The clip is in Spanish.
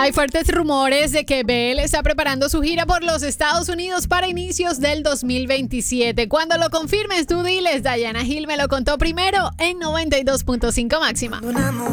Hay fuertes rumores de que BL está preparando su gira por los Estados Unidos para inicios del 2027. Cuando lo confirmes, tú diles. Diana Hill me lo contó primero en 92.5 máxima.